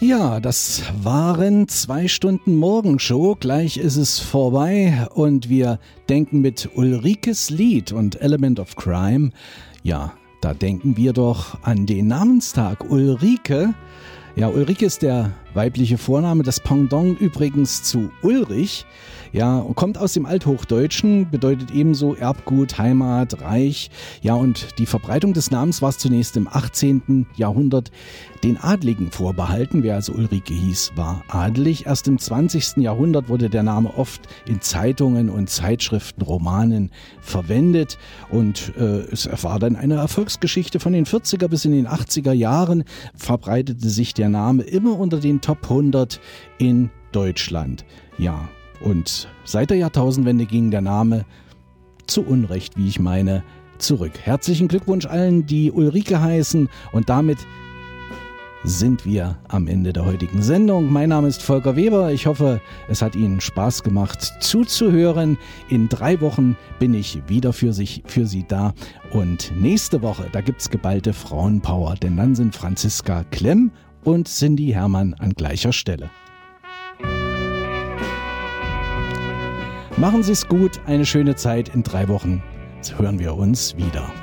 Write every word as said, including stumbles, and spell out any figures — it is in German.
Ja, das waren zwei Stunden Morgenshow. Gleich ist es vorbei und wir denken mit Ulrikes Lied und Element of Crime. Ja, da denken wir doch an den Namenstag Ulrike. Ja, Ulrike ist der weibliche Vorname, das Pendant übrigens zu Ulrich. Ja, und kommt aus dem Althochdeutschen, bedeutet ebenso Erbgut, Heimat, Reich. Ja, und die Verbreitung des Namens war zunächst im achtzehnten Jahrhundert den Adligen vorbehalten. Wer also Ulrike hieß, war adelig. Erst im zwanzigsten Jahrhundert wurde der Name oft in Zeitungen und Zeitschriften, Romanen verwendet. Und äh, es war dann eine Erfolgsgeschichte. Von den vierziger bis in den achtziger Jahren verbreitete sich der Name immer unter den Top hundert in Deutschland. Ja, und seit der Jahrtausendwende ging der Name zu Unrecht, wie ich meine, zurück. Herzlichen Glückwunsch allen, die Ulrike heißen, und damit sind wir am Ende der heutigen Sendung. Mein Name ist Volker Weber. Ich hoffe, es hat Ihnen Spaß gemacht zuzuhören. In drei Wochen bin ich wieder für, sich, für Sie da. Und nächste Woche, da gibt's geballte Frauenpower, denn dann sind Franziska Klemm und Cindy Hermann an gleicher Stelle. Machen Sie es gut, eine schöne Zeit. In drei Wochen hören wir uns wieder.